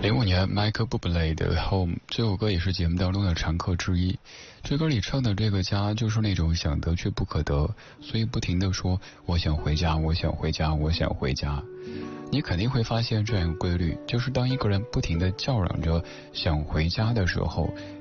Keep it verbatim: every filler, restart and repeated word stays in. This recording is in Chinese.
零五年 Michael Bublé 的 Home 这首歌也是节目当中的常客之一。这歌里唱的这个家就是那种想得却不可得，所以不停地说我想回家，我想回家，我想回家。你肯定会发现这样一个规律，就是当一个人不停地叫嚷着想回家的时候，